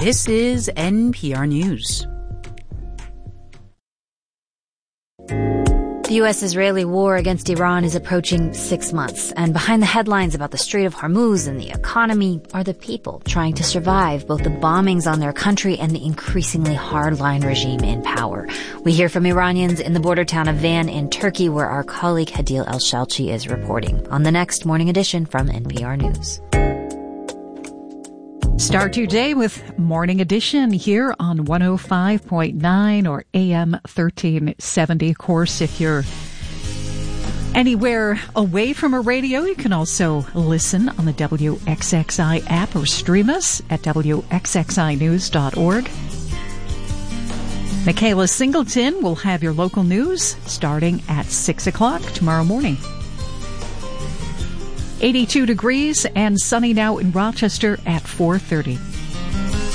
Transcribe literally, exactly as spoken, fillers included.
This is N P R News. The U S-Israeli war against Iran is approaching six months, and behind the headlines about the Strait of Hormuz and the economy are the people trying to survive both the bombings on their country and the increasingly hardline regime in power. We hear from Iranians in the border town of Van in Turkey, where our colleague Hadil El-Shalchi is reporting on the next Morning Edition from N P R News. Start your day with Morning Edition here on one oh five point nine or A M thirteen seventy. Of course, if you're anywhere away from a radio, you can also listen on the W X X I app or stream us at W X X I news dot org. Michaela Singleton will have your local news starting at six o'clock tomorrow morning. eighty-two degrees and sunny now in Rochester at four thirty.